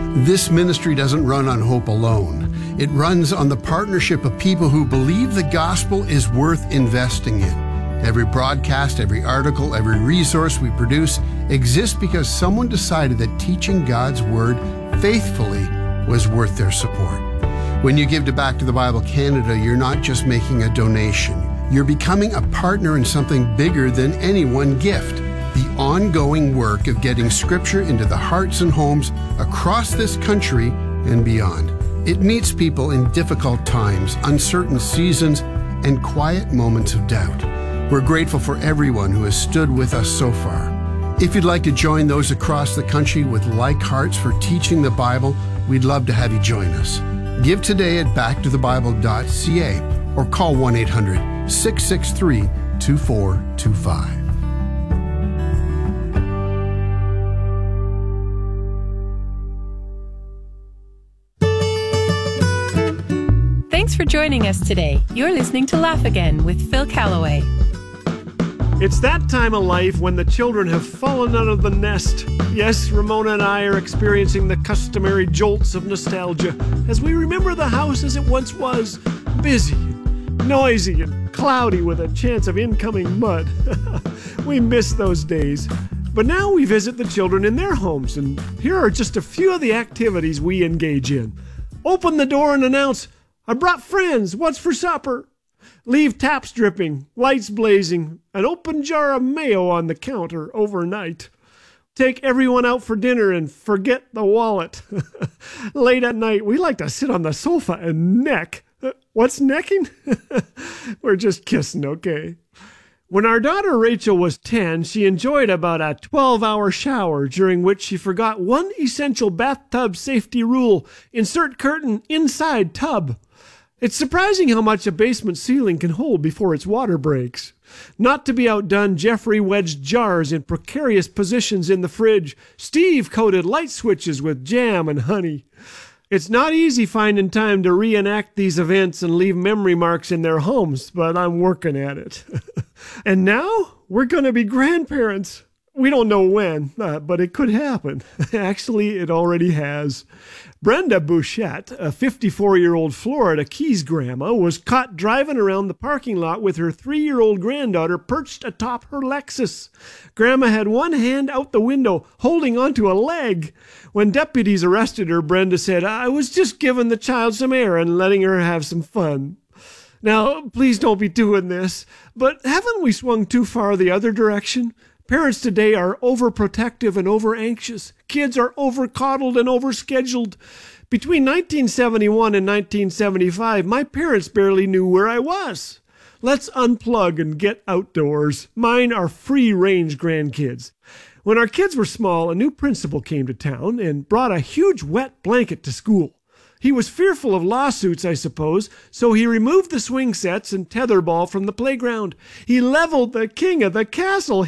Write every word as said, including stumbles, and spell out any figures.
This ministry doesn't run on hope alone. It runs on the partnership of people who believe the gospel is worth investing in. Every broadcast, every article, every resource we produce exists because someone decided that teaching God's Word faithfully was worth their support. When you give to Back to the Bible Canada, you're not just making a donation. You're becoming a partner in something bigger than any one gift. The ongoing work of getting Scripture into the hearts and homes across this country and beyond. It meets people in difficult times, uncertain seasons, and quiet moments of doubt. We're grateful for everyone who has stood with us so far. If you'd like to join those across the country with like hearts for teaching the Bible, we'd love to have you join us. Give today at back to the bible dot c a or call one eight hundred, six six three, two four two five. Thanks for joining us today. You're listening to Laugh Again with Phil Callaway. It's that time of life when the children have fallen out of the nest. Yes, Ramona and I are experiencing the customary jolts of nostalgia as we remember the house as it once was, busy, noisy, and cloudy with a chance of incoming mud. We miss those days. But now we visit the children in their homes, and here are just a few of the activities we engage in. Open the door and announce, "I brought friends, what's for supper?" Leave taps dripping, lights blazing, an open jar of mayo on the counter overnight. Take everyone out for dinner and forget the wallet. Late at night, we like to sit on the sofa and neck. What's necking? We're just kissing, okay? When our daughter Rachel was ten, she enjoyed about a twelve-hour shower during which she forgot one essential bathtub safety rule: insert curtain inside tub. It's surprising how much a basement ceiling can hold before its water breaks. Not to be outdone, Jeffrey wedged jars in precarious positions in the fridge. Steve coated light switches with jam and honey. It's not easy finding time to reenact these events and leave memory marks in their homes, but I'm working at it. And now we're going to be grandparents. We don't know when, uh, but it could happen. Actually, it already has. Brenda Bouchette, a fifty-four-year-old Florida Keys grandma, was caught driving around the parking lot with her three-year-old granddaughter perched atop her Lexus. Grandma had one hand out the window, holding onto a leg. When deputies arrested her, Brenda said, "I was just giving the child some air and letting her have some fun." Now, please don't be doing this, but haven't we swung too far the other direction? Parents today are overprotective and over-anxious. Kids are over-coddled and over-scheduled. Between nineteen seventy-one and nineteen seventy-five, my parents barely knew where I was. Let's unplug and get outdoors. Mine are free-range grandkids. When our kids were small, a new principal came to town and brought a huge wet blanket to school. He was fearful of lawsuits, I suppose, so he removed the swing sets and tetherball from the playground. He leveled the king of the castle.